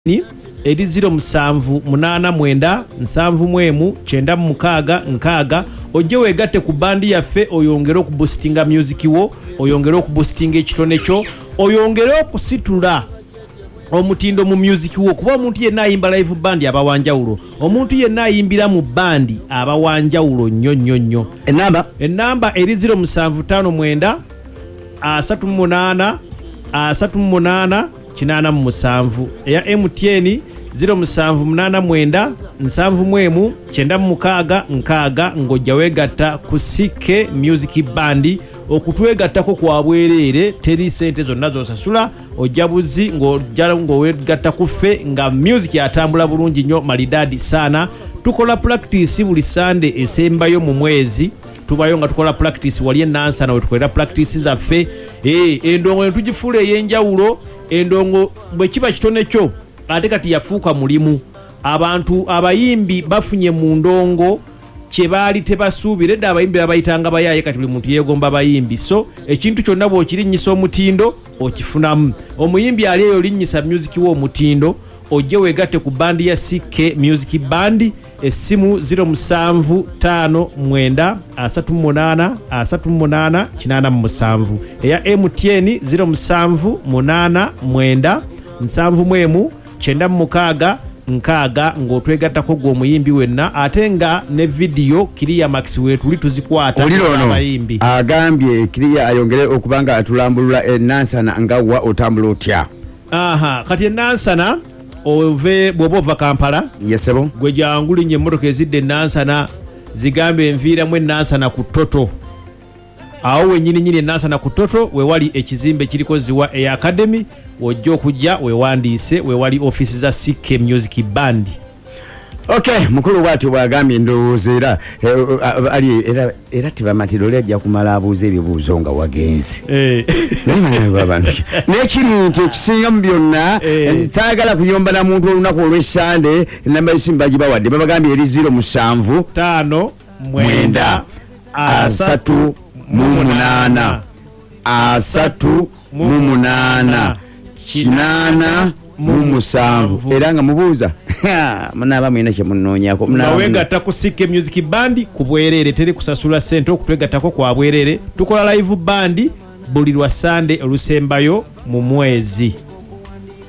eri 0789 ojje weegatte ku bandi yaffe oyongere okuboostinga music wo oyongere okuboostinga ekitone kyo oyongere okusitula omutindo mu music wo kuba omuntu yenna ayimba live band abawanjawulo omuntu yenna ayimbira mu bandi abawanjawulo nnyo enamba eri 0759 38 87 eya MTN 0789 ng'ojja weegatta ku CK Music Band okutwegattako kwa bwerere teri sente zonna zosasula ojja buzi ng'oweegatta ku ffe nga music atambula bulungi nnyo malidadi sana. Tukola practice buli Sunday esembayo mu mwezi tubayo nga tukola practice wali Nansana we tukolera practice zaffe endongo ne tugifuula ey'enjawulo endongo bwe kiba kitone kyo ate kati yafuuka mulimu abantu abayimbi bafunye mu ndongo kye baali tebasuubira edda abayimbi babayitanga bayaaye kati buli muntu yeegomba abayimbi so ekintu kyonna bw'okirinnyisa omutindo okifunamu omuyimbi ali eyo olinnyisa music wo omutindo ojje weegatte ku bandi ya CK Music Band essimu 0759 38 eya MTN 0789 ng'otwegattako gwe omuyimbi wenna ate nga ne video Kiria Max weetuli tuzikwata abayimbi agambye Kiria ayongere okubanga atulambulula Nansana nga wa otambula otya kati Nansana bw'oba ova Kampala yesebo gwe jangulinye emmotoka ezidde Nansana zigambe enviiramu Nansana ku Toto awo wennyini Nansana ku Toto we wali ekizimbe kiriko ziwa Air Academy wojja okujja wewandiise we wali office za CK Music Band. Okay, mukulu bwati bwagambye ndowooza era tibamatiro lejja kumala abuuza ebibuuzo nga wagenze n'ekintu ekisinga mu byonna saagala kuyomba na muntu olunaku olw'Essande enamba y'essimu bagibawadde babagambye eri 0759 38 87 era nga mubuuza munaba mwina kye munoonyako weegatta ku CK Music Band ku bwerere teri kusasula ssente okutwegattako kwa bwerere tukola live band buli lwa Sunday olusembayo mu mwezi.